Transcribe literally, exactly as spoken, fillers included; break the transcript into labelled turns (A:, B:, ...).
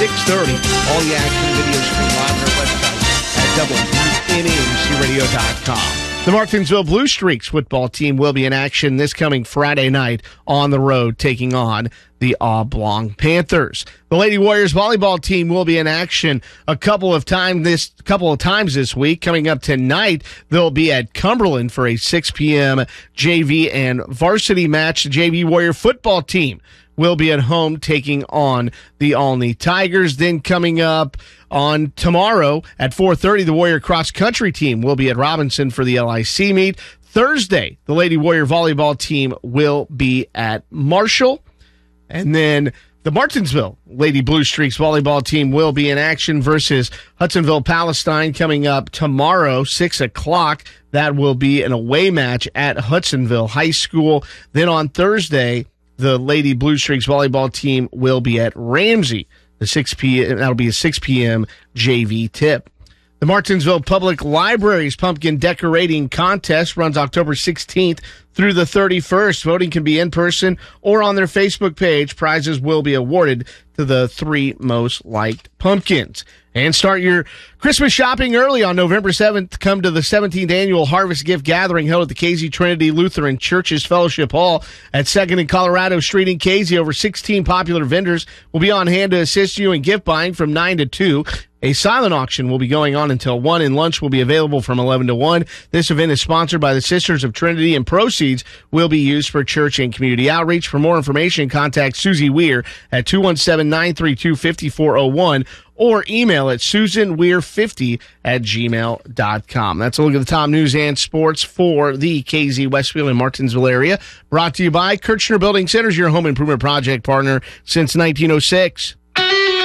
A: six thirty. All the action videos stream live on our website at W N M C radio dot com. The Martinsville Blue Streaks football team will be in action this coming Friday night on the road, taking on the Oblong Panthers. The Lady Warriors volleyball team will be in action a couple of times this couple of times this week. Coming up tonight, they'll be at Cumberland for a six p.m. J V and varsity match. The J V Warrior football team will be at home taking on the Alney Tigers. Then coming up on tomorrow at four thirty, the Warrior cross country team will be at Robinson for the L I C meet. Thursday, the Lady Warrior volleyball team will be at Marshall. And then the Martinsville Lady Blue Streaks volleyball team will be in action versus Hudsonville Palestine coming up tomorrow, six o'clock. That will be an away match at Hudsonville High School. Then on Thursday, the Lady Blue Streaks volleyball team will be at Ramsey. The six p.m. That'll be a six p.m. J V tip. The Martinsville Public Library's Pumpkin Decorating Contest runs October sixteenth through the thirty-first. Voting can be in person or on their Facebook page. Prizes will be awarded to the three most liked pumpkins. And start your Christmas shopping early on November seventh. Come to the seventeenth Annual Harvest Gift Gathering held at the Casey Trinity Lutheran Church's Fellowship Hall at second and Colorado Street in Casey. Over sixteen popular vendors will be on hand to assist you in gift buying from nine to two. A silent auction will be going on until one, and lunch will be available from eleven to one. This event is sponsored by the Sisters of Trinity, and proceeds will be used for church and community outreach. For more information, contact Susie Weir at two one seven, nine three two, five four zero one or email at susan weir fifty at gmail dot com. That's a look at the top news and sports for the K Z, Westfield, and Martinsville area. Brought to you by Kirchner Building Centers, your home improvement project partner since nineteen oh six.